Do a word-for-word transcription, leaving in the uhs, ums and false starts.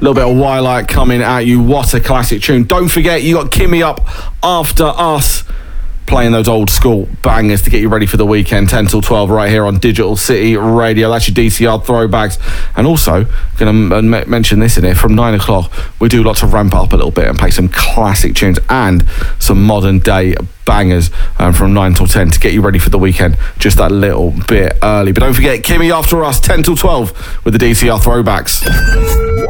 little bit of Wildlight coming at you. What a classic tune. Don't forget, you got Kimmy up after us, playing those old school bangers to get you ready for the weekend, ten till twelve right here on Digital City Radio. That's your D C R throwbacks. And also, going to m- mention this in it, from nine o'clock, we do lots of ramp up a little bit and play some classic tunes and some modern day bangers um, from nine till ten to get you ready for the weekend just that little bit early. But don't forget, Kimmy after us, ten till twelve with the D C R throwbacks.